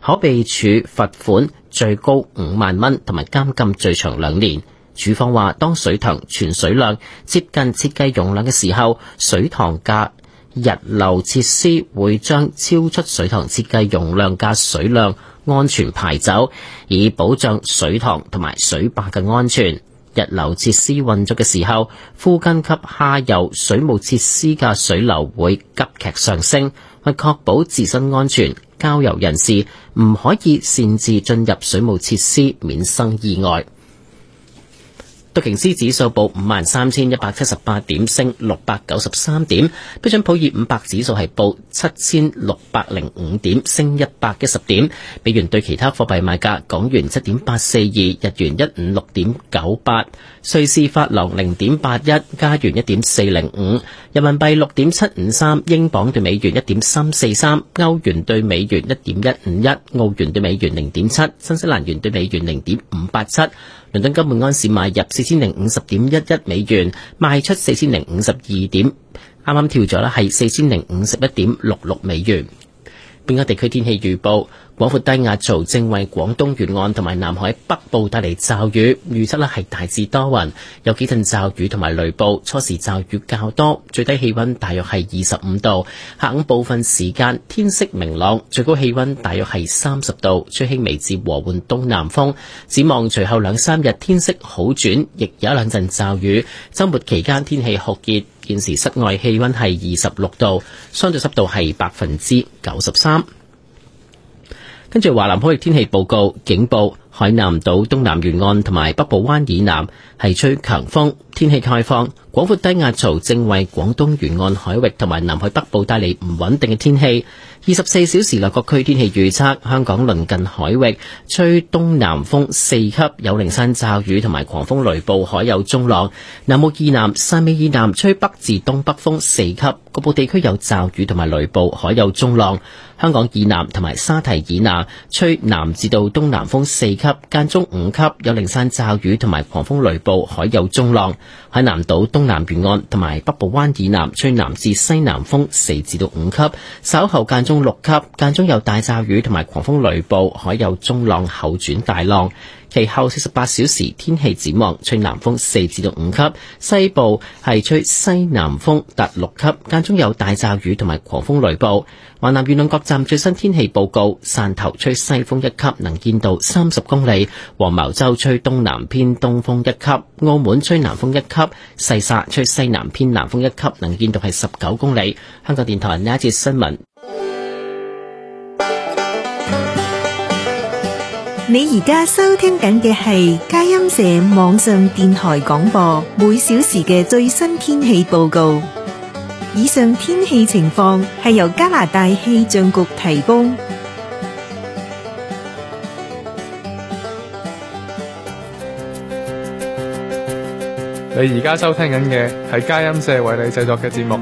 可被處罰款最高5萬蚊同埋監禁最長2年。署方話，當水塘存水量接近設計容量嘅時候，水塘嘅溢流設施會將超出水塘設計容量嘅水量安全排走，以保障水塘同埋水壩嘅安全。溢流設施運作嘅時候，附近及下游水務設施嘅水流會急劇上升，為確保自身安全，郊遊人士唔可以擅自進入水務設施，免生意外。道瓊斯指數報53,178點，升693點。標準普爾500指數係報7,605點，升110點。美元對其他貨幣賣價：港元7.842，日元156.98，瑞士法郎0.81，加元1.405，人民幣6.753，英鎊對美元1.343，歐元對美元1.151，澳元對美元0.7，新西蘭元對美元0.587。倫敦金每安士買入4050.11美元，賣出4052點，啱啱跳咗啦，係4051.66美元。本港地區天氣預報：廣闊低壓槽正為廣東沿岸同埋南海北部帶嚟驟雨，預測係大致多雲，有幾陣驟雨同埋雷暴，初時驟雨較多，最低氣溫大約係25度。下午部分時間天色明朗，最高氣溫大約係30度，吹輕微至和緩東南風。展望隨後2-3日天色好轉，亦有1-2陣驟雨。週末期間天氣酷熱。現時室外氣溫係26度，相對濕度係93%。跟住華南海域天氣報告，警報：海南島東南沿岸同埋北部灣以南係吹強風。天氣概況：廣闊低壓槽正為廣東沿岸海域同埋南海北部帶嚟唔穩定嘅天氣。24小時內各區天氣預測：香港鄰近海域吹東南風4級，有零散驟雨同埋狂風雷暴，海有中浪。南澳以南、汕尾以南吹北至東北風4級，局部地區有驟雨同埋雷暴，海有中浪。香港以南同埋沙堤以南吹南至到東南風4級，間中5級，有零散驟雨同埋狂風雷暴，海有中浪。海南島東南沿岸同埋北部灣以南吹南至西南風4至到5級，稍後間中6級，間中有大驟雨同埋狂風雷暴，海有中浪後轉大浪。其後48小時天氣展望，吹南風4至到5級，西部係吹西南風達6級，間中有大驟雨同埋狂風雷暴。華南沿岸各站最新天氣報告：汕頭吹西風1級，能見度30公里；黃茅洲吹東南偏東風1級；澳門吹南風1級；細沙吹西南偏南風1級，能見度係19公里。香港電台呢一節新聞。 你而家收聽緊嘅係佳音社網上電台廣播，每小時嘅最新天氣報告。以上天氣情況係由加拿大氣象局提供。 你而家收聽緊嘅係佳音社為你製作嘅節目。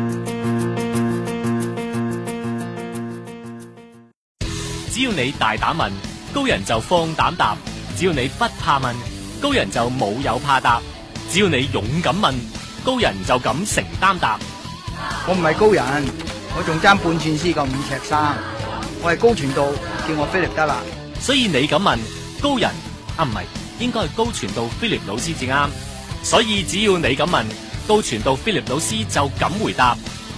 只要你大膽問，高人就放膽答；只要你不怕問，高人就冇有怕答；只要你勇敢問，高人就敢承擔答。 我唔係高人，我仲爭半寸絲夠5尺3，我係高傳道，叫我菲力得啦。 所以你敢問，高人唔係，應該係高傳道菲力老師至啱。所以只要你敢問，高傳道菲力老師就敢回答。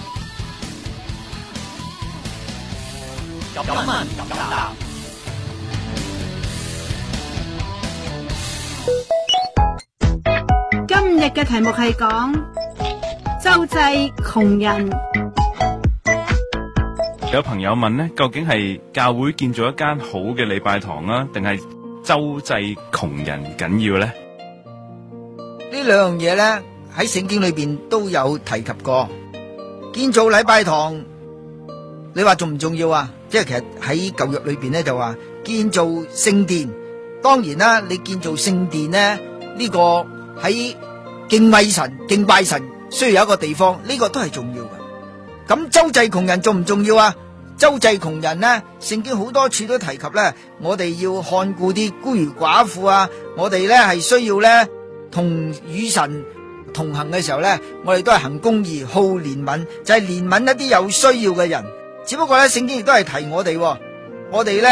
敢問敢答。 今日嘅題目係講周濟窮人。 有朋友問呢，究竟係教會建造一間好嘅禮拜堂啊，定係周濟窮人緊要呢？ 呢兩樣嘢咧喺聖經裏邊都有提及過。建造禮拜堂，你話重唔重要啊？即係其實喺舊約裏邊咧就話建造聖殿。當然啦，你建造聖殿咧呢個喺敬畏神、敬拜神需要有一個地方，呢個都係重要嘅。咁周濟窮人重唔重要啊？周濟窮人呢，聖經好多處都提及咧，我哋要看顧啲孤兒寡婦啊，我哋咧係需要咧同與神同行嘅時候咧，我哋都係行公義、好憐憫，就係憐憫一啲有需要嘅人。只不過咧，聖經亦都係提我哋咧。